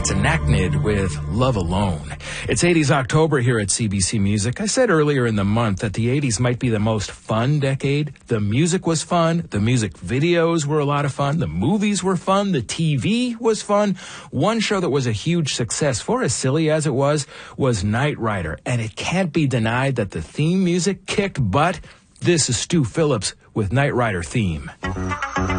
That's Anachnid with Love Alone. It's 80s October here at CBC Music. I said earlier in the month that the 80s might be the most fun decade. The music was fun. The music videos were a lot of fun. The movies were fun. The TV was fun. One show that was a huge success, for as silly as it was Knight Rider. And it can't be denied that the theme music kicked butt. This is Stu Phillips with Knight Rider theme.